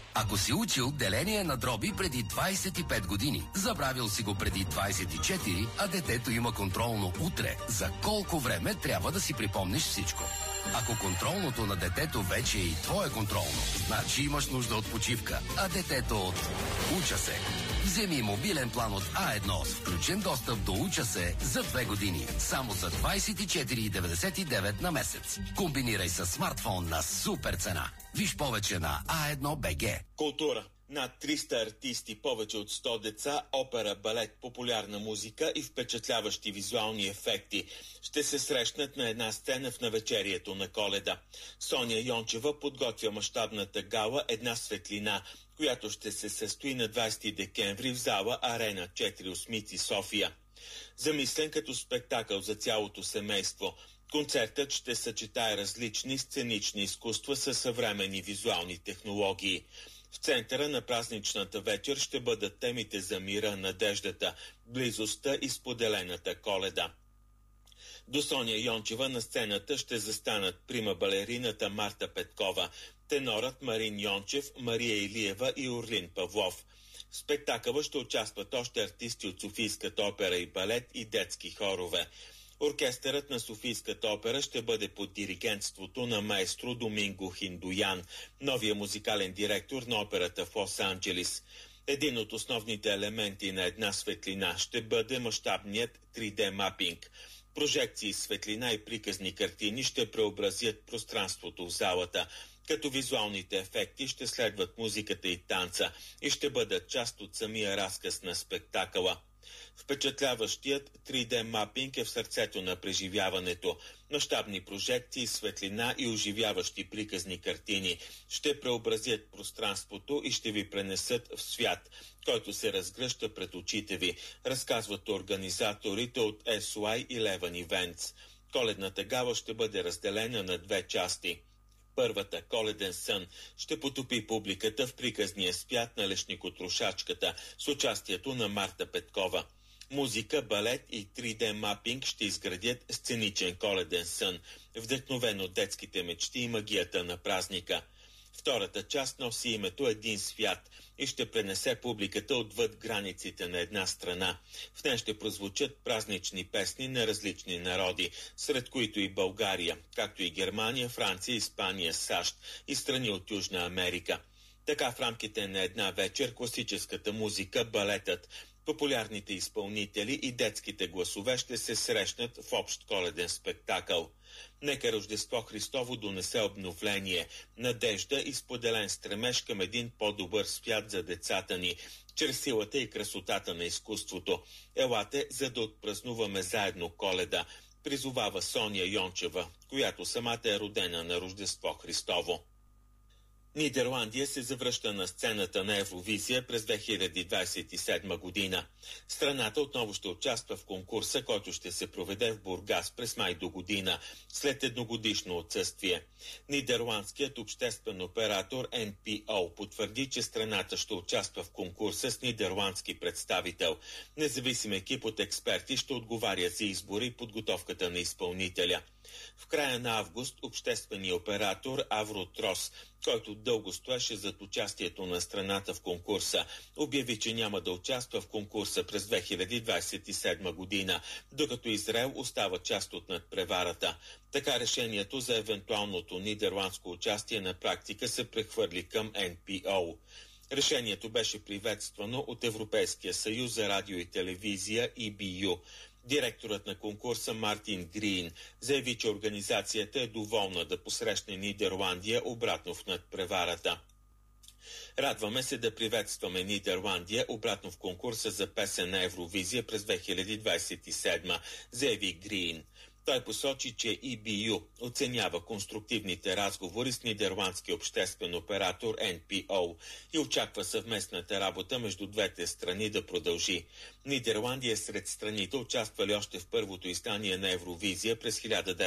Ако си учил деление на дроби преди 25 години, забравил си го преди 24, а детето има контролно утре, за колко време трябва да си припомниш всичко? Ако контролното на детето вече е и твое контролно, значи имаш нужда от почивка, а детето от Уча се. Вземи мобилен план от А1 с включен достъп до Уча се за 2 години, само за 24,99 на месец. Комбинирай с смартфон на супер цена. Виж повече на A1BG. Култура. Над 300 артисти, повече от 100 деца, опера, балет, популярна музика и впечатляващи визуални ефекти ще се срещнат на една сцена в навечерието на Коледа. Соня Йончева подготвя мащабната гала "Една светлина", която ще се състои на 20 декември в зала Арена 4 Осмици, София. Замислен като спектакъл за цялото семейство, концертът ще съчетае различни сценични изкуства със съвременни визуални технологии. В центъра на празничната вечер ще бъдат темите за мира, надеждата, близостта и споделената Коледа. До Соня Йончева на сцената ще застанат прима балерината Марта Петкова, тенорът Марин Йончев, Мария Илиева и Орлин Павлов. В спектакъла ще участват още артисти от Софийската опера и балет и детски хорове. Оркестърът на Софийската опера ще бъде под диригентството на маестро Доминго Хиндуян, новия музикален директор на операта в Лос-Анджелис. Един от основните елементи на "Една светлина" ще бъде мащабният 3D мапинг. Прожекции, светлина и приказни картини ще преобразят пространството в залата, като визуалните ефекти ще следват музиката и танца и ще бъдат част от самия разказ на спектакъла. Впечатляващият 3D мапинг е в сърцето на преживяването. Мащабни прожекции, светлина и оживяващи приказни картини ще преобразят пространството и ще ви пренесат в свят, който се разгръща пред очите ви, разказват организаторите от SY11 Events. Коледната гала ще бъде разделена на 2 части. Първата, "Коледен сън", ще потопи публиката в приказния спят на Лешникотрошачката с участието на Марта Петкова. Музика, балет и 3D мапинг ще изградят сценичен коледен сън, вдъхновен от детските мечти и магията на празника. Втората част носи името "Един свят" и ще пренесе публиката отвъд границите на една страна. В нея ще прозвучат празнични песни на различни народи, сред които и България, както и Германия, Франция, Испания, САЩ и страни от Южна Америка. Така в рамките на една вечер класическата музика, балетът, популярните изпълнители и детските гласове ще се срещнат в общ коледен спектакъл. Нека Рождество Христово донесе обновление, надежда и споделен стремеж към един по-добър свят за децата ни, чрез силата и красотата на изкуството. Елате, за да отпразнуваме заедно Коледа, призовава Соня Йончева, която самата е родена на Рождество Христово. Нидерландия се завръща на сцената на Евровизия през 2027 година. Страната отново ще участва в конкурса, който ще се проведе в Бургас през май до година, след едногодишно отсъствие. Нидерландският обществен оператор NPO потвърди, че страната ще участва в конкурса с нидерландски представител. Независим екип от експерти ще отговаря за избора и подготовката на изпълнителя. В края на август общественият оператор Авротрос, който дълго стоеше зад участието на страната в конкурса, обяви, че няма да участва в конкурса през 2027 година, докато Израел остава част от надпреварата. Така решението за евентуалното нидерландско участие на практика се прехвърли към NPO. Решението беше приветствано от Европейския съюз за радио и телевизия EBU. Директорът на конкурса Мартин Грин заяви, че организацията е доволна да посрещне Нидерландия обратно в надпреварата. Радваме се да приветстваме Нидерландия обратно в конкурса за песен на Евровизия през 2027, заяви Грин. Той посочи, че EBU оценява конструктивните разговори с нидерландски обществен оператор NPO и очаква съвместната работа между двете страни да продължи. Нидерландия е сред страните, участвали още в първото издание на Евровизия през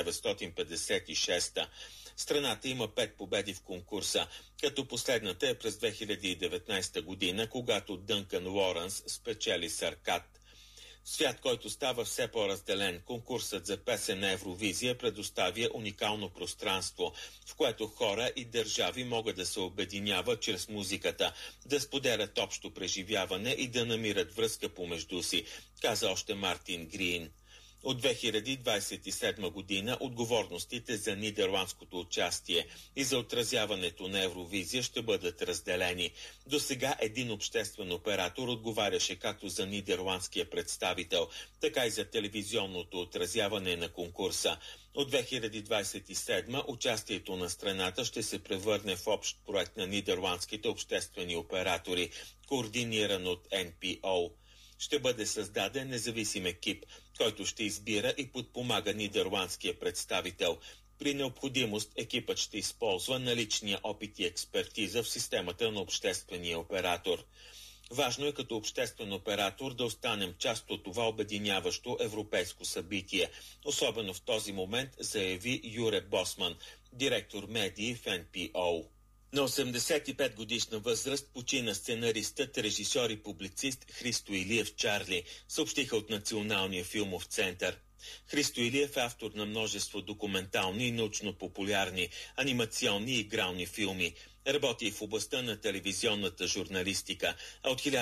1956. Страната има 5 победи в конкурса, като последната е през 2019 година, когато Дънкан Лоренс спечели Саркат. Свят, който става все по-разделен, конкурсът за песен на Евровизия предоставя уникално пространство, в което хора и държави могат да се обединяват чрез музиката, да споделят общо преживяване и да намират връзка помежду си, каза още Мартин Грин. От 2027 година отговорностите за нидерландското участие и за отразяването на Евровизия ще бъдат разделени. До сега един обществен оператор отговаряше както за нидерландския представител, така и за телевизионното отразяване на конкурса. От 2027 участието на страната ще се превърне в общ проект на нидерландските обществени оператори, координиран от NPO. Ще бъде създаден независим екип, който ще избира и подпомага нидерландския представител. При необходимост екипът ще използва наличния опит и експертиза в системата на обществения оператор. Важно е като обществен оператор да останем част от това обединяващо европейско събитие, особено в този момент, заяви Юре Босман, директор медии в NPO. На 85 годишна възраст почина сценаристът, режисьор и публицист Христо Илиев Чарли, съобщиха от Националния филмов център. Христо Илиев е автор на множество документални и научно-популярни, анимационни и игрални филми. Работи в областта на телевизионната журналистика, а от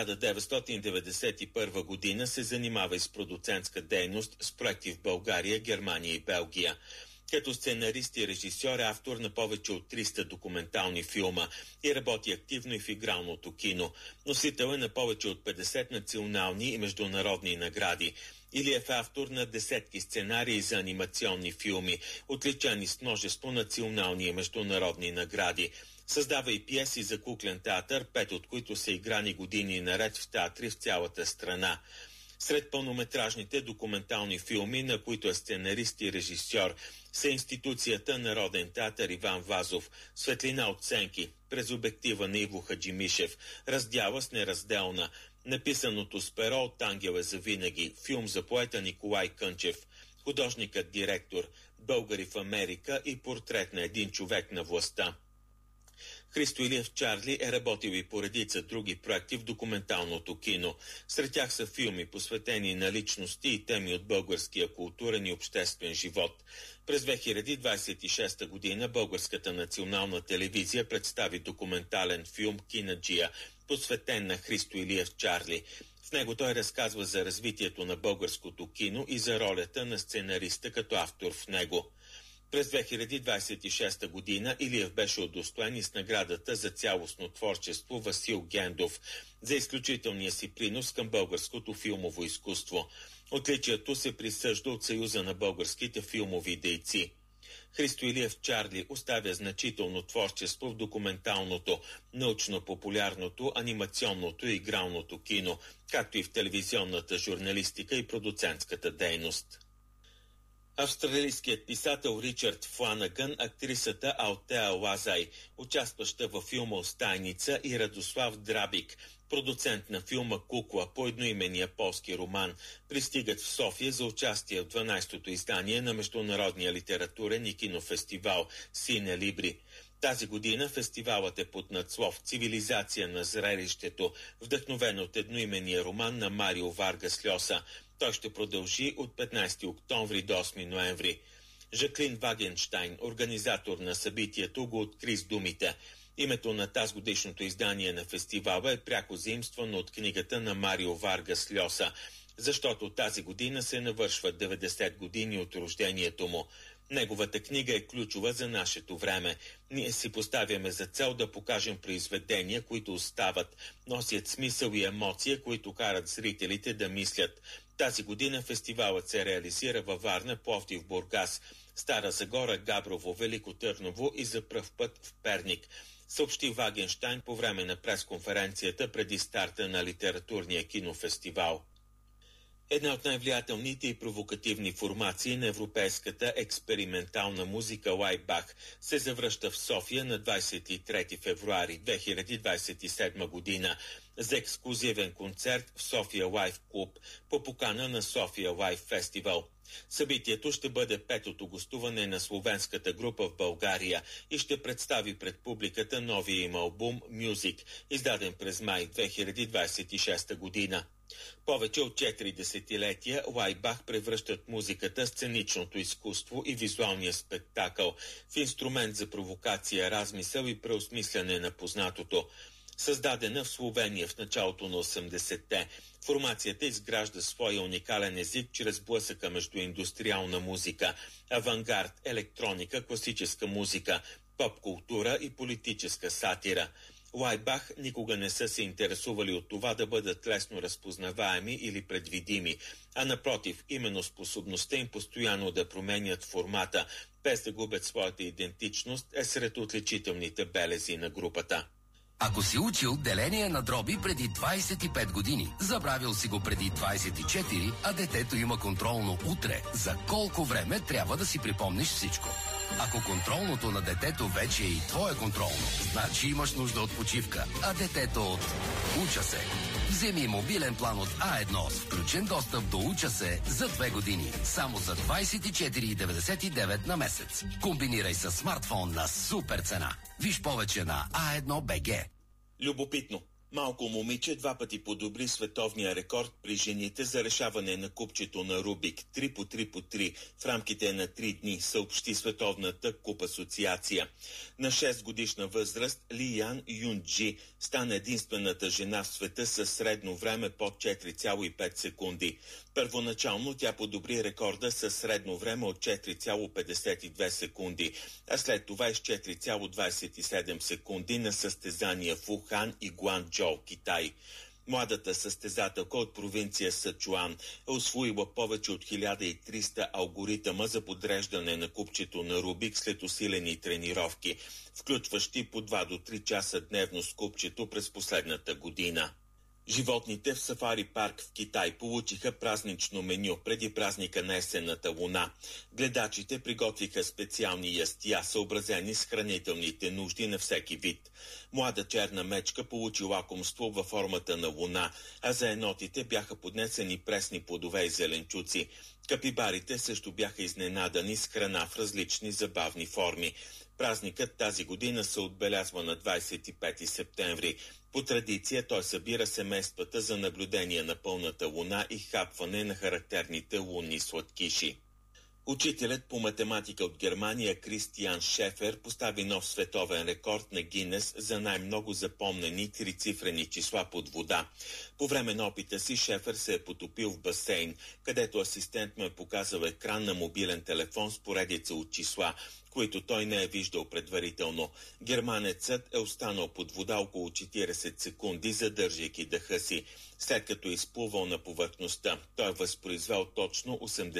1991 година се занимава и с продуцентска дейност с проекти в България, Германия и Белгия. Като сценарист и режисьор е автор на повече от 300 документални филма и работи активно и в игралното кино. Носител е на повече от 50 национални и международни награди. Илиев е автор на десетки сценарии за анимационни филми, отличени с множество национални и международни награди. Създава и пиеси за куклен театър, 5 от които са играни години наред в театри в цялата страна. Сред пълнометражните документални филми, на които е сценарист и режисьор, са институцията Народен театър Иван Вазов, Светлина от сенки, през обектива на Иво Хаджимишев, Раздяла с неразделна, Написаното с перо от Ангел е завинаги, филм за поета Николай Кънчев, Художникът директор, Българи в Америка и Портрет на един човек на властта. Христо Илиев Чарли е работил и по редица други проекти в документалното кино. Сред тях са филми, посветени на личности и теми от българския културен и обществен живот. През 2026 година Българската национална телевизия представи документален филм «Кинаджия», посветен на Христо Илиев Чарли. В него той разказва за развитието на българското кино и за ролята на сценариста като автор в него. През 2026 година Илиев беше удостоен и с наградата за цялостно творчество Васил Гендов за изключителния си принос към българското филмово изкуство. Отличието се присъжда от Съюза на българските филмови дейци. Христо Илиев Чарли оставя значително творчество в документалното, научно-популярното, анимационното и игралното кино, както и в телевизионната журналистика и продуцентската дейност. Австралийският писател Ричард Фланаган, актрисата Алтеа Лазай, участваща във филма «Остайница», и Радослав Драбик, продуцент на филма «Кукла» по едноименния полски роман, пристигат в София за участие в 12-то издание на Международния литературен и кинофестивал Сине Либри. Тази година фестивалът е под надслов «Цивилизация на зрелището», вдъхновен от едноименния роман на Марио Варгас Льоса. Той ще продължи от 15 октомври до 8 ноември. Жаклин Вагенштайн, организатор на събитието, го откри с думите: името на тазгодишното издание на фестивала е пряко заимствано от книгата на Марио Варгас Льоса, защото тази година се навършват 90 години от рождението му. Неговата книга е ключова за нашето време. Ние си поставяме за цел да покажем произведения, които остават, носят смисъл и емоция, които карат зрителите да мислят. Тази година фестивалът се реализира във Варна, Пловдив, Бургас, Стара Загора, Габрово, Велико Търново и за пръв път в Перник, съобщи Вагенштайн по време на пресконференцията преди старта на литературния кинофестивал. Една от най-влиятелните и провокативни формации на европейската експериментална музика Лайбах се завръща в София на 23 февруари 2027 година за ексклузивен концерт в София Лайф Клуб по покана на София Лайф Фестивал. Събитието ще бъде петото гостуване на словенската група в България и ще представи пред публиката новия им албум «Music», издаден през май 2026 година. Повече от 4 десетилетия Лайбах превръщат музиката, сценичното изкуство и визуалния спектакъл в инструмент за провокация, размисъл и преосмисляне на познатото. Създадена в Словения в началото на 80-те, формацията изгражда своя уникален език чрез блъсъка между индустриална музика, авангард, електроника, класическа музика, поп-култура и политическа сатира. Лайбах никога не са се интересували от това да бъдат лесно разпознаваеми или предвидими, а напротив, именно способността им постоянно да променят формата, без да губят своята идентичност, е сред отличителните белези на групата. Ако си учил деление на дроби преди 25 години, забравил си го преди 24, а детето има контролно утре, за колко време трябва да си припомниш всичко? Ако контролното на детето вече е и твое контролно, значи имаш нужда от почивка, а детето от Уча се. Вземи мобилен план от А1 с включен достъп до Уча се за 2 години, само за 24,99 на месец. Комбинирай с смартфон на супер цена. Виж повече на A1 BG. Любопитно. Малко момиче 2 пъти подобри световния рекорд при жените за решаване на купчето на Рубик 3 по 3 по 3 в рамките на 3 дни, съобщи Световната куп асоциация. На 6 годишна възраст Ли Ян Юнджи стана единствената жена в света със средно време под 4,5 секунди. Първоначално тя подобри рекорда със средно време от 4,52 секунди, а след това и с 4,27 секунди на състезания в Ухан и Гуанчжоу, Китай. Младата състезателка от провинция Сычуан е усвоила повече от 1300 алгоритъма за подреждане на купчето на Рубик след усилени тренировки, включващи по 2 до 3 часа дневно с купчето през последната година. Животните в сафари парк в Китай получиха празнично меню преди празника на есенната луна. Гледачите приготвиха специални ястия, съобразени с хранителните нужди на всеки вид. Млада черна мечка получи лакомство във формата на луна, а за енотите бяха поднесени пресни плодове и зеленчуци. Капибарите също бяха изненадани с храна в различни забавни форми. Празникът тази година се отбелязва на 25 септември. По традиция той събира семействата за наблюдение на пълната луна и хапване на характерните лунни сладкиши. Учителят по математика от Германия Кристиан Шефер постави нов световен рекорд на Гинес за най-много запомнени трицифрени числа под вода. По време на опита си Шефер се е потопил в басейн, където асистент му е показал екран на мобилен телефон с поредица от числа, които той не е виждал предварително. Германецът е останал под вода около 40 секунди, задържайки дъха си. След като е изплувал на повърхността, той е възпроизвел точно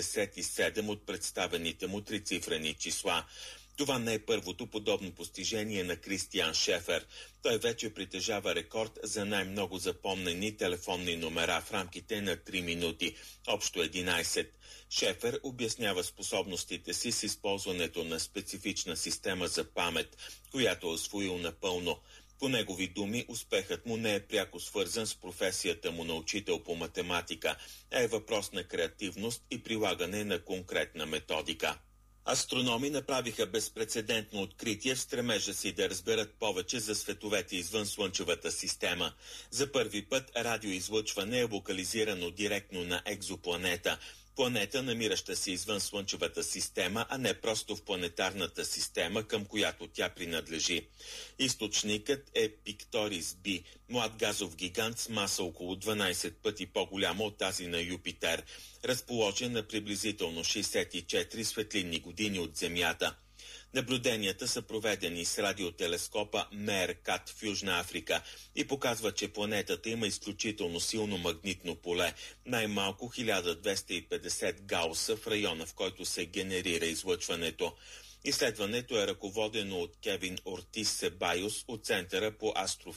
87 от представените му трицифрени числа. Това не е първото подобно постижение на Кристиан Шефер. Той вече притежава рекорд за най-много запомнени телефонни номера в рамките на 3 минути, общо 11. Шефер обяснява способностите си с използването на специфична система за памет, която е усвоил напълно. По негови думи, успехът му не е пряко свързан с професията му на учител по математика, а е въпрос на креативност и прилагане на конкретна методика. Астрономи направиха безпрецедентно откритие в стремежа си да разберат повече за световете извън Слънчевата система. За първи път радиоизлъчване е локализирано директно на екзопланета, планета, намираща се извън Слънчевата система, а не просто в планетарната система, към която тя принадлежи. Източникът е Пикторис B, млад газов гигант с маса около 12 пъти по-голяма от тази на Юпитер, разположен на приблизително 64 светлинни години от Земята. Наблюденията са проведени с радиотелескопа Мееркат в Южна Африка и показват, че планетата има изключително силно магнитно поле, най-малко 1250 гауса в района, в който се генерира излъчването. Изследването е ръководено от Кевин Ортис Себайос от Центъра по